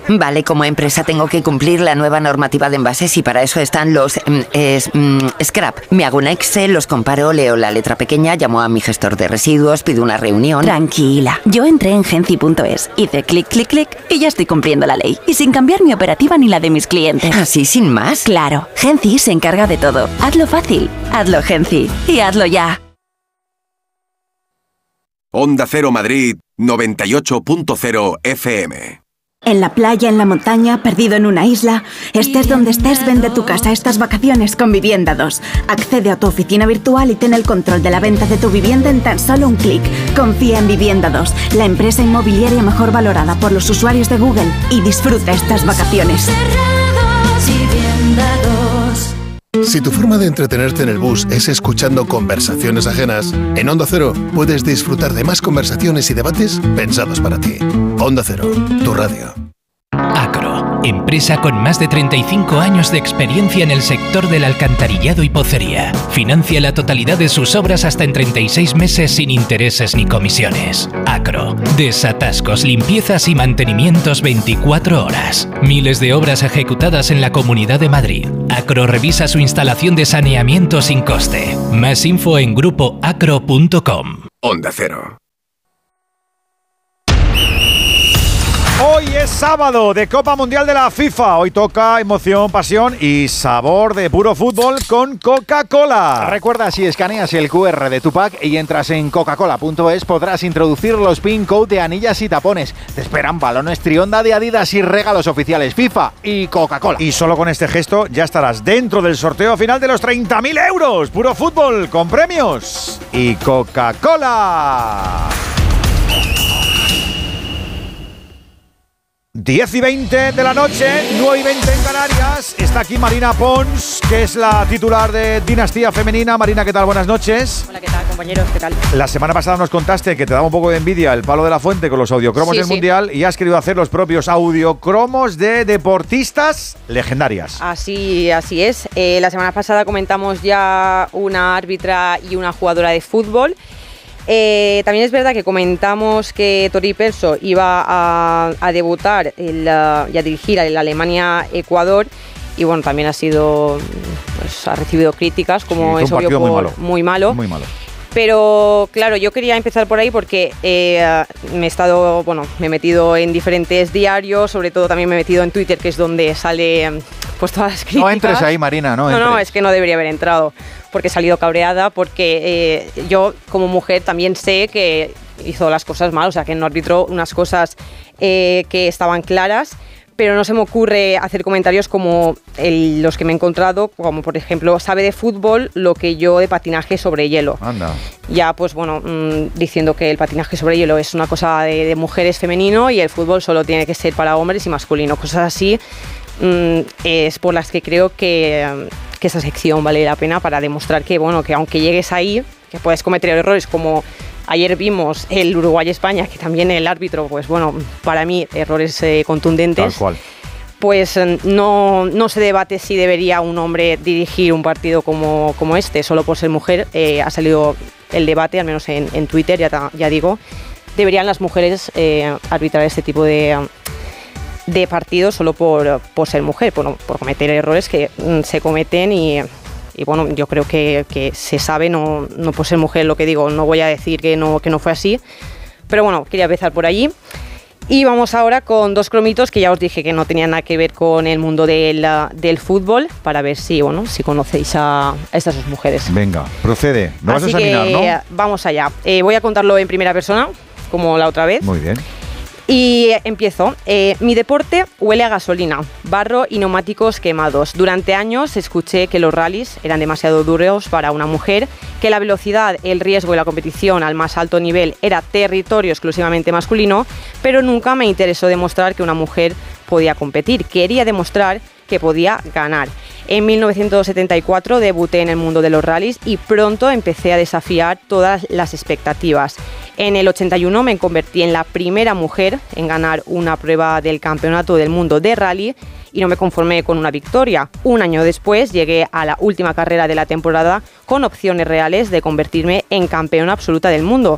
Vale, como empresa tengo que cumplir la nueva normativa de envases y para eso están los scrap. Me hago un Excel, los comparo, leo la letra pequeña, llamo a mi gestor de residuos, pido una reunión. Tranquila, yo entré en Genci.es, hice clic, clic, clic y ya estoy cumpliendo la ley. Y sin cambiar mi operativa ni la de mis clientes. ¿Así sin más? Claro, Genci se encarga de todo. Hazlo fácil, hazlo Genci y hazlo ya. Onda Cero Madrid 98.0 FM. En la playa, en la montaña, perdido en una isla, estés donde estés, vende tu casa estas vacaciones con Vivienda 2. Accede a tu oficina virtual y ten el control de la venta de tu vivienda en tan solo un clic. Confía en Vivienda 2, la empresa inmobiliaria mejor valorada por los usuarios de Google, y disfruta estas vacaciones. Si tu forma de entretenerte en el bus es escuchando conversaciones ajenas, en Onda Cero puedes disfrutar de más conversaciones y debates pensados para ti. Onda Cero, tu radio. Acro, empresa con más de 35 años de experiencia en el sector del alcantarillado y pocería. Financia la totalidad de sus obras hasta en 36 meses sin intereses ni comisiones. Acro, desatascos, limpiezas y mantenimientos 24 horas. Miles de obras ejecutadas en la Comunidad de Madrid. Acro revisa su instalación de saneamiento sin coste. Más info en grupoacro.com. Onda Cero. Hoy es sábado de Copa Mundial de la FIFA. Hoy toca emoción, pasión y sabor de puro fútbol con Coca-Cola. Recuerda, si escaneas el QR de tu pack y entras en coca-cola.es, podrás introducir los pin code de anillas y tapones. Te esperan balones Trionda de Adidas y regalos oficiales FIFA y Coca-Cola. Y solo con este gesto ya estarás dentro del sorteo final de los 30.000 euros. Puro fútbol con premios y Coca-Cola. 10:20 de la noche, 9:20 en Canarias. Está aquí Marina Pons, que es la titular de Dinastía Femenina. Marina, ¿qué tal? Buenas noches. Hola, ¿qué tal, compañeros? ¿Qué tal? La semana pasada nos contaste que te daba un poco de envidia el palo de la fuente con los audiocromos del Mundial y has querido hacer los propios audiocromos de deportistas legendarias. Así es. La semana pasada comentamos ya una árbitra y una jugadora de fútbol. También es verdad que comentamos que Tori Pelso iba a debutar y a dirigir el Alemania-Ecuador y bueno, también ha recibido críticas, como es obvio, muy malo. Pero claro, yo quería empezar por ahí porque me he metido en diferentes diarios, sobre todo también me he metido en Twitter, que es donde sale pues todas las críticas. No entres ahí, Marina, No, es que no debería haber entrado, porque he salido cabreada, porque yo como mujer también sé que hizo las cosas mal, o sea, que no arbitró unas cosas que estaban claras, pero no se me ocurre hacer comentarios como los que me he encontrado, como por ejemplo, sabe de fútbol lo que yo de patinaje sobre hielo. Anda. Ya, pues bueno, diciendo que el patinaje sobre hielo es una cosa de mujeres, femenino, y el fútbol solo tiene que ser para hombres y masculino. Cosas así es por las que creo que esa sección vale la pena, para demostrar que, bueno, que aunque llegues ahí, que puedes cometer errores como ayer vimos el Uruguay-España, que también el árbitro, pues bueno, para mí errores contundentes. Tal cual. Pues no se debate si debería un hombre dirigir un partido como este, solo por ser mujer. Ha salido el debate, al menos en Twitter, ya digo, deberían las mujeres arbitrar este tipo de partidos solo por ser mujer, por cometer errores que se cometen y bueno, yo creo que se sabe, no por ser mujer, lo que digo, no voy a decir que no fue así, pero bueno, quería empezar por allí. Y vamos ahora con dos cromitos que ya os dije que no tenían nada que ver con el mundo del fútbol, para ver si conocéis a estas dos mujeres. Venga, procede. No vas a examinar, ¿no? Vamos allá. Voy a contarlo en primera persona, como la otra vez. Muy bien. Y empiezo. Mi deporte huele a gasolina, barro y neumáticos quemados. Durante años escuché que los rallies eran demasiado duros para una mujer, que la velocidad, el riesgo y la competición al más alto nivel era territorio exclusivamente masculino, pero nunca me interesó demostrar que una mujer podía competir. Quería demostrar que podía ganar. En 1974 debuté en el mundo de los rallies y pronto empecé a desafiar todas las expectativas. En el 81 me convertí en la primera mujer en ganar una prueba del Campeonato del Mundo de Rally y no me conformé con una victoria. Un año después llegué a la última carrera de la temporada con opciones reales de convertirme en campeona absoluta del mundo.